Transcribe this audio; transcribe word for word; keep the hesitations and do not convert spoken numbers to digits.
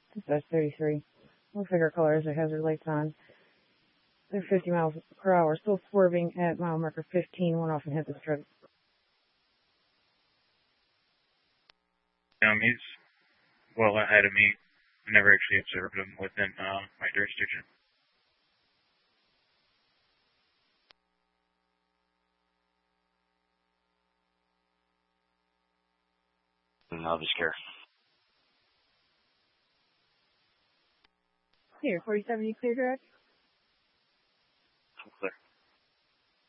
Dispatch thirty-three. Looks like our caller has their hazard lights on. They're fifty miles per hour, still swerving at mile marker fifteen, went off and hit this truck. Um, he's well ahead of me. I never actually observed him within uh, my jurisdiction. I'll just care. Here, forty-seven, you clear direct?